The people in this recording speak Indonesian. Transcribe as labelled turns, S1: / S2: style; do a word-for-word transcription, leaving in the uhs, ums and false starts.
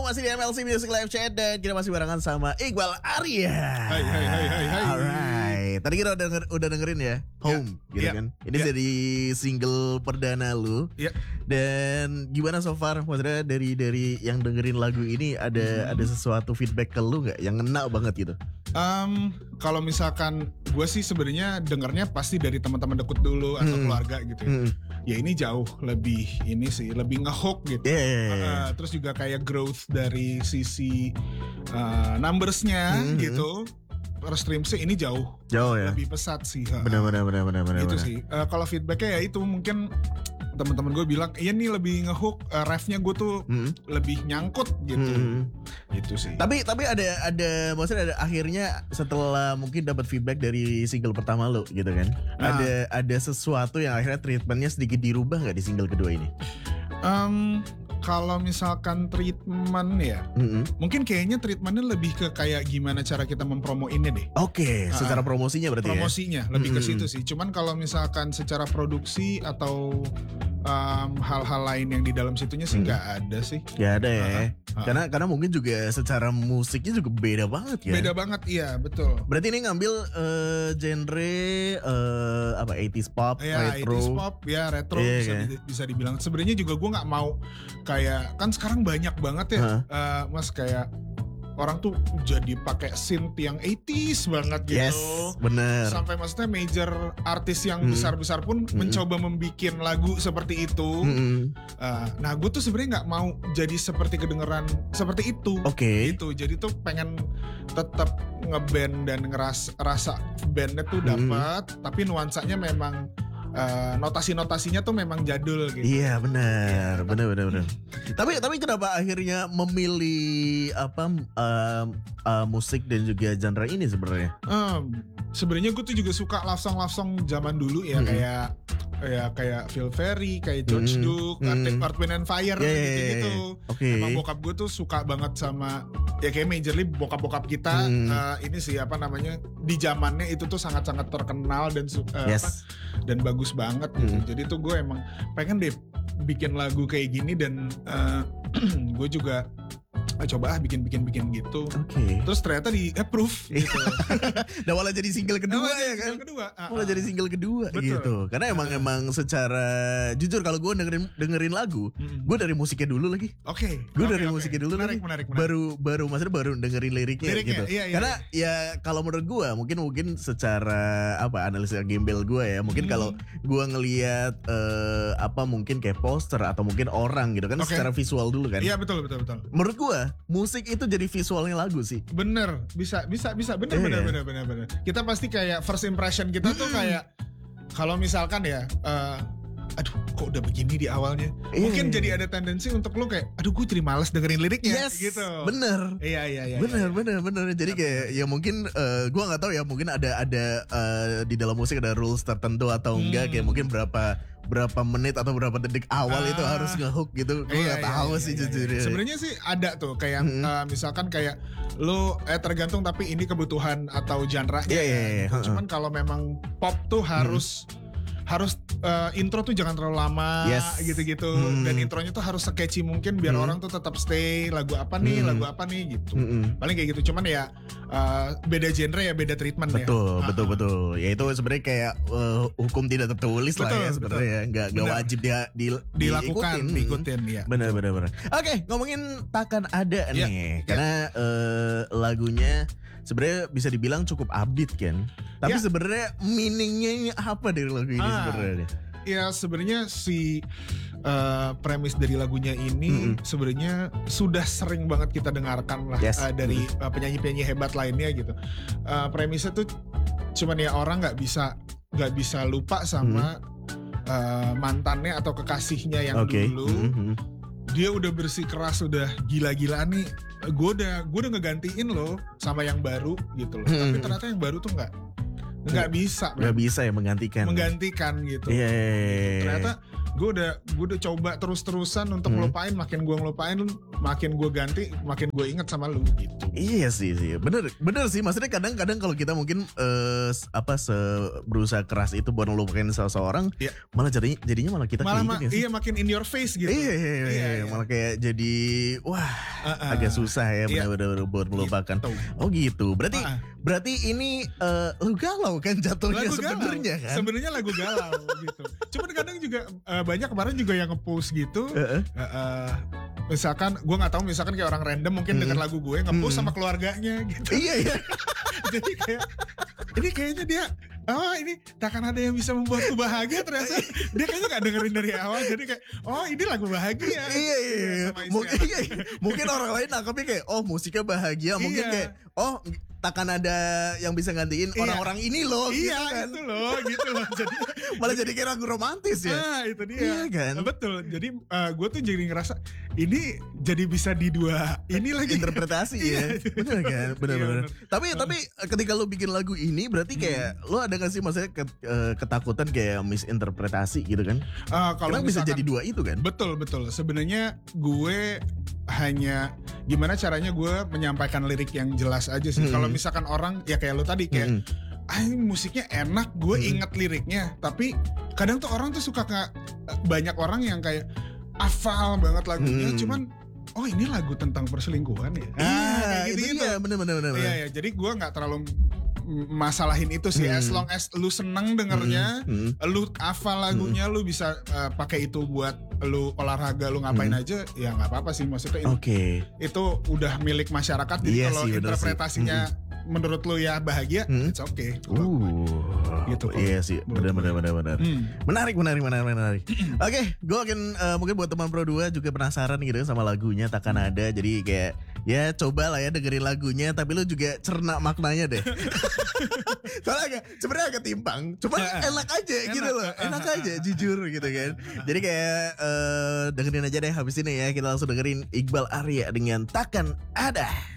S1: masih di M L C Music Live Chat dan kita masih barengan sama Iqbal Arya.
S2: Hai hai hai hai hai.
S1: Alright. Tadi kita udah, denger, udah dengerin ya Home
S2: ya,
S1: gitu
S2: ya,
S1: kan. Ini
S2: ya.
S1: jadi single perdana lu.
S2: Ya.
S1: Dan gimana so far? Maksudnya dari dari yang dengerin lagu ini ada hmm. ada sesuatu feedback ke lu nggak yang ngena banget gitu?
S2: Um, kalau misalkan gue sih sebenarnya dengarnya pasti dari teman-teman deket dulu atau
S1: hmm.
S2: keluarga gitu ya. Hmm. Ya ini jauh lebih ini sih lebih ngehook gitu.
S1: Yeah, yeah, yeah.
S2: Uh, terus juga kayak growth dari sisi uh, numbersnya hmm. gitu. Per stream sih ini jauh.
S1: Jauh ya.
S2: Lebih pesat sih.
S1: Benar-benar benar-benar benar.
S2: Itu sih. Uh, kalau feedbacknya ya itu mungkin teman-teman gue bilang, iya nih lebih ngehook, uh, refnya gue tuh hmm. lebih nyangkut gitu, hmm. itu sih.
S1: Tapi tapi ada ada maksudnya ada akhirnya setelah mungkin dapat feedback dari single pertama lo gitu kan, nah. ada ada sesuatu yang akhirnya treatmentnya sedikit dirubah nggak di single kedua ini?
S2: Um, kalau misalkan treatment ya, mm-hmm. mungkin kayaknya treatmentnya lebih ke kayak gimana cara kita mempromoinnya deh.
S1: Oke, okay, uh, secara promosinya berarti
S2: promosinya
S1: ya?
S2: lebih
S1: mm-hmm.
S2: ke situ sih. Cuman kalau misalkan secara produksi atau um, hal-hal lain yang di dalam situnya sih nggak mm-hmm. ada sih.
S1: Nggak ada ya,
S2: uh, uh.
S1: karena karena mungkin juga secara musiknya juga beda banget ya.
S2: Beda banget, iya betul.
S1: Berarti ini ngambil uh, genre uh, apa eighties pop,
S2: ya,
S1: retro.
S2: eighties pop, ya retro yeah, bisa, yeah. Di, bisa dibilang. Sebenarnya juga gue nggak mau kayak kan sekarang banyak banget ya, huh? uh, mas kayak orang tuh jadi pakai synth yang eighties banget gitu.
S1: Yes, bener.
S2: Sampai maksudnya major artis yang hmm. besar-besar pun hmm. mencoba membikin lagu seperti itu. Hmm. Uh, nah, gue tuh sebenarnya nggak mau jadi seperti kedengeran seperti itu.
S1: Oke. Okay.
S2: Gitu. Jadi tuh pengen tetap ngeband dan ngerasa rasa bandnya tuh dapat, hmm. tapi nuansanya memang Uh, notasi-notasinya tuh memang jadul gitu.
S1: Iya benar, ya, benar benar benar. tapi tapi kenapa akhirnya memilih apa uh, uh, musik dan juga genre ini sebenarnya?
S2: Um, sebenarnya gue tuh juga suka love song love song zaman dulu ya, hmm. kayak ya kayak Phil Ferry, kayak George hmm. Duke, hmm. Earth, Wind and Fire yeah, gitu-gitu.
S1: Okay.
S2: Emang bokap gue tuh suka banget sama ya kayak majorly bokap-bokap kita hmm. uh, ini sih apa namanya di zamannya itu tuh sangat-sangat terkenal dan uh,
S1: yes.
S2: apa, dan bagus banget gitu. Hmm. Jadi tuh gue emang pengen deh bikin lagu kayak gini dan uh, gue juga ah, coba ah bikin-bikin-bikin gitu.
S1: Oke. Okay.
S2: Terus ternyata di approve gitu.
S1: Dan malah jadi single kedua nah, ya kan?
S2: Kedua. Uh,
S1: malah uh, jadi single kedua betul. Gitu. Karena emang uh, emang secara jujur kalau gue dengerin dengerin lagu, mm-hmm. gue dari musiknya dulu lagi.
S2: Oke. Okay.
S1: Gue
S2: okay,
S1: dari
S2: okay.
S1: musiknya dulu
S2: menarik,
S1: lagi.
S2: Menarik, menarik.
S1: Baru baru maksudnya baru dengerin liriknya, liriknya gitu.
S2: Iya, iya,
S1: Karena
S2: iya.
S1: ya kalau menurut gue mungkin mungkin secara apa analisa gembel gue ya, mungkin hmm. kalau gue ngelihat uh, apa mungkin kayak poster atau mungkin orang gitu kan okay. secara visual dulu kan.
S2: Iya betul betul betul.
S1: Menurut gue musik itu jadi visualnya lagu sih.
S2: Bener, bisa bisa bisa bener yeah. bener bener bener bener. Kita pasti kayak first impression kita tuh kayak kalau misalkan ya, uh, aduh kok udah begini di awalnya. Yeah. Mungkin jadi ada tendensi untuk lo kayak, aduh gue jadi males dengerin liriknya.
S1: Yes,
S2: gitu.
S1: Bener.
S2: Iya iya iya.
S1: Bener
S2: iya.
S1: bener bener. Jadi kayak ya mungkin uh, gue nggak tahu ya mungkin ada ada uh, di dalam musik ada rules tertentu atau enggak hmm. kayak mungkin berapa berapa menit atau berapa detik awal ah, itu harus ngehook gitu. Gue
S2: iya,
S1: nggak tahu
S2: iya,
S1: sih
S2: iya,
S1: jujur.
S2: Iya. Sebenarnya sih ada tuh kayak hmm. uh, misalkan kayak lo eh tergantung tapi ini kebutuhan atau genre.
S1: Iya iya. iya.
S2: Gitu. Cuman kalau memang pop tuh harus hmm. harus uh, intro tuh jangan terlalu lama yes. gitu-gitu hmm. dan intronya tuh harus se-catchy mungkin biar hmm. orang tuh tetap stay lagu apa nih hmm. lagu apa nih gitu hmm. paling kayak gitu cuman ya uh, beda genre ya beda treatment
S1: betul,
S2: ya
S1: betul betul betul ya itu sebenarnya kayak uh, hukum tidak tertulis betul, lah ya sebenarnya ya nggak nggak wajib dia di,
S2: dilakukan
S1: diikutin,
S2: diikutin ya
S1: benar benar benar oke okay, ngomongin takkan ada
S2: ya,
S1: nih ya. Karena uh, lagunya sebenarnya bisa dibilang cukup upbeat kan tapi ya. Sebenarnya meaningnya ini apa dari lagu ini ah, sebenarnya?
S2: Ya sebenarnya si uh, premis dari lagunya ini mm-hmm. sebenarnya sudah sering banget kita dengarkan lah yes. uh, dari uh, penyanyi-penyanyi hebat lainnya gitu. Uh, premisnya tuh cuman ya orang nggak bisa nggak bisa lupa sama mm-hmm. uh, mantannya atau kekasihnya yang okay. dulu. Mm-hmm. Dia udah bersih keras, udah gila-gilaan nih. Gue udah gue udah ngegantiin loh sama yang baru gitu loh. Mm-hmm. Tapi ternyata yang baru tuh nggak nggak bisa
S1: nggak bisa ya menggantikan
S2: menggantikan gitu
S1: yeah.
S2: ternyata gue udah gue udah coba terus-terusan untuk hmm. ngelupain, makin gue ngelupain makin gue ganti, makin gue inget sama lu gitu.
S1: Iya sih sih, bener bener sih. Maksudnya kadang-kadang kalau kita mungkin uh, apa se berusaha keras itu buat ngelupain seseorang, yeah. malah jadinya jadinya malah kita
S2: malah
S1: kayak
S2: ma- iya makin in your face gitu.
S1: Iya iya, iya, iya, iya. Malah kayak jadi wah uh, uh, agak susah ya iya. benar-benar buat melupakan. Gitu. Oh gitu. Berarti uh, uh. berarti ini uh, lu galau kan jatuhnya sebenarnya kan?
S2: Sebenarnya lagu galau gitu. Cuman kadang juga uh, banyak kemarin juga yang nge-post gitu. Uh, uh. Uh, uh, misalkan gue nggak tahu, misalkan kayak orang random mungkin hmm. denger lagu gue nge-post hmm. sama keluarganya gitu.
S1: Iya iya.
S2: Jadi kayak ini kayaknya dia oh ini takkan ada yang bisa membuatku bahagia, ternyata dia kayaknya gak dengerin dari awal. Jadi kayak oh ini lagu bahagia.
S1: Iya iya, iya. Mungkin, iya, iya. Mungkin orang lain nangkepnya kayak oh musiknya bahagia. Mungkin iya. kayak oh takkan ada yang bisa gantiin iya. orang-orang ini loh.
S2: Iya
S1: gitu kan.
S2: Itu loh gitu loh. Jadi
S1: malah jadi kayak lagu romantis ya.
S2: Nah itu dia.
S1: Iya kan.
S2: Betul. Jadi uh, gue tuh jadi ngerasa ini jadi bisa di dua ini lagi
S1: interpretasi ya. Bener kan. Bener-bener. Iya, tapi uh. tapi ketika lu bikin lagu ini berarti kayak hmm. lu ada gak sih maksudnya ketakutan kayak misinterpretasi gitu kan? Uh, kalau bisa jadi dua itu kan?
S2: Betul betul. Sebenarnya gue hanya gimana caranya gue menyampaikan lirik yang jelas aja sih. Hmm. Kalau misalkan orang ya kayak lu tadi kayak hmm. ah musiknya enak, gue hmm. inget liriknya. Tapi kadang tuh orang tuh suka kayak banyak orang yang kayak hafal banget lagunya, hmm. cuman oh ini lagu tentang perselingkuhan ya.
S1: Iya, ah, gitu itu dia bener-bener.
S2: Iya ya, jadi gue nggak terlalu masalahin itu sih, hmm. as long as lu seneng dengernya, hmm. Hmm. lu hafal lagunya, hmm. lu bisa uh, pakai itu buat lu olahraga, lu ngapain hmm. aja, ya nggak apa-apa sih maksudnya. Oke. Okay. Itu udah milik masyarakat, jadi iya kalau interpretasinya hmm. menurut lu ya bahagia, hmm. it's okay.
S1: Uh, gitu. Iya sih, benar-benar benar-benar. Hmm. Menarik, menarik, menarik, menarik. Oke, okay, gue akan uh, mungkin buat teman Pro dua juga penasaran gitu sama lagunya Takkan Ada, jadi kayak ya coba lah ya dengerin lagunya, tapi lu juga cerna maknanya deh. Soalnya agak sebenarnya agak timpang, cuma enak aja enak, gitu loh, enak aja jujur gitu kan. Jadi kayak uh, dengerin aja deh habis ini ya, kita langsung dengerin Iqbal Arya dengan Takkan Ada.